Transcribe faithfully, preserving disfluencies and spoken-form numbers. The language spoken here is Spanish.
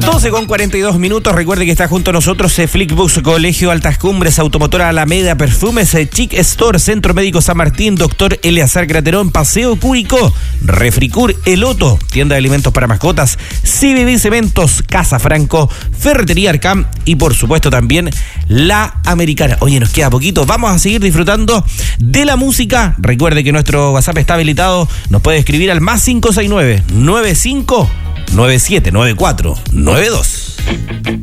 doce con cuarenta y dos minutos. Recuerde que está junto a nosotros eh, Flickbus, Colegio Altas Cumbres, Automotora Alameda, Perfumes, eh, Chic Store, Centro Médico San Martín, Doctor Eleazar Graterón, Paseo Cúbico, Refricur Eloto, Tienda de Alimentos para Mascotas, C B B Cementos, Casa Franco, Ferretería Arcam y por supuesto también La Americana. Oye, nos queda poquito. Vamos a seguir disfrutando de la música. Recuerde que nuestro WhatsApp está habilitado. Nos puede escribir al más cinco seis nueve, nueve cinco nueve siete nueve cuatro nueve dos.